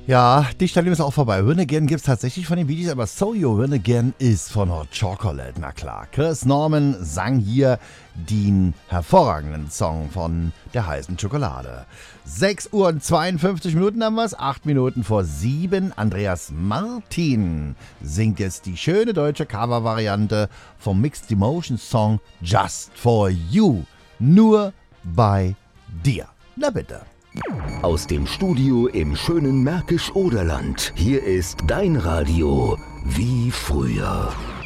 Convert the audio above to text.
Ja, die Stelle ist auch vorbei. Run Again gibt's tatsächlich von den Bee Gees, aber So You Run Again ist von Hot Chocolate. Na klar, Chris Norman sang hier den hervorragenden Song von der heißen Schokolade. 6 Uhr und 52 Minuten haben wir's, 8 Minuten vor 7. Andreas Martin singt jetzt die schöne deutsche Cover-Variante vom Mixed Emotions Song Just For You. Nur bei dir. Na bitte. Aus dem Studio im schönen Märkisch-Oderland. Hier ist dein Radio wie früher.